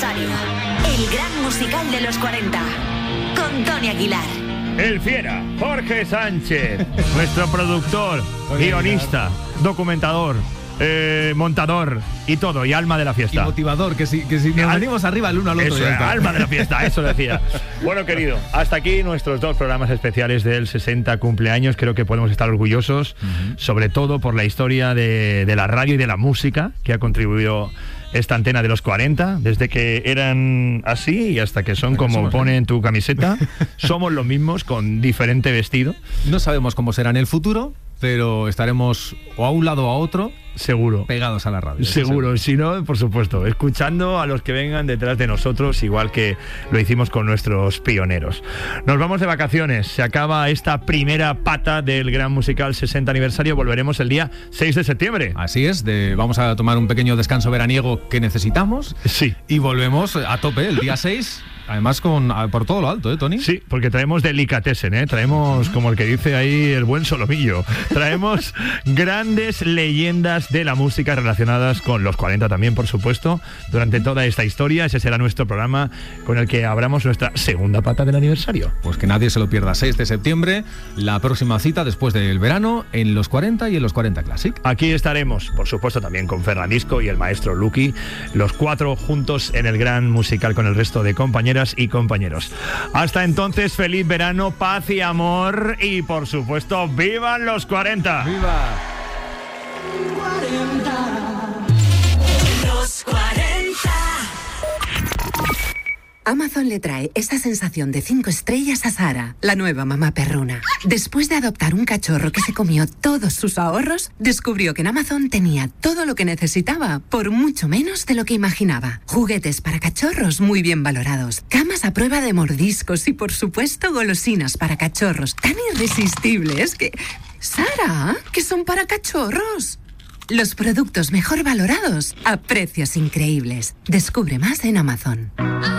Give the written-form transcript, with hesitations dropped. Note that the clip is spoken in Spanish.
aniversario. El gran musical de los 40. Con Tony Aguilar. El Fiera, Jorge Sánchez, nuestro productor, guionista, documentador, montador y todo, y alma de la fiesta. Y motivador, que si nos venimos arriba el uno al otro. Eso, alma de la fiesta, eso decía. Bueno, querido, hasta aquí nuestros 2 programas especiales del 60 cumpleaños. Creo que podemos estar orgullosos, sobre todo por la historia de la radio y de la música que ha contribuido esta antena de los 40, desde que eran así y hasta que son como pone en tu camiseta. Somos los mismos con diferente vestido. No sabemos cómo será en el futuro, pero estaremos o a un lado o a otro, seguro, pegados a la radio. Seguro, si no, por supuesto, escuchando a los que vengan detrás de nosotros, igual que lo hicimos con nuestros pioneros. Nos vamos de vacaciones, se acaba esta primera pata del Gran Musical 60 aniversario, volveremos el día 6 de septiembre. Así es, vamos a tomar un pequeño descanso veraniego que necesitamos. Sí. Y volvemos a tope el día 6. Además por todo lo alto, Tony. Sí, porque traemos delicatessen, traemos, como el que dice ahí el buen Solomillo, traemos grandes leyendas de la música relacionadas con los 40 también, por supuesto, durante toda esta historia. Ese será nuestro programa con el que abramos nuestra segunda pata del aniversario. Pues que nadie se lo pierda, 6 de septiembre, la próxima cita después del verano en los 40 y en los 40 Classic. Aquí estaremos, por supuesto, también con Fernandisco y el maestro Luqui, los 4 juntos en el Gran Musical con el resto de compañeros y compañeros. Hasta entonces, feliz verano, paz y amor y, por supuesto, ¡vivan los 40! ¡Viva! 40. Los 40. Amazon le trae esa sensación de 5 estrellas a Sara, la nueva mamá perruna. Después de adoptar un cachorro que se comió todos sus ahorros, descubrió que en Amazon tenía todo lo que necesitaba, por mucho menos de lo que imaginaba. Juguetes para cachorros muy bien valorados, camas a prueba de mordiscos y, por supuesto, golosinas para cachorros tan irresistibles que... ¡Sara! ¿Que son para cachorros? Los productos mejor valorados a precios increíbles. Descubre más en Amazon.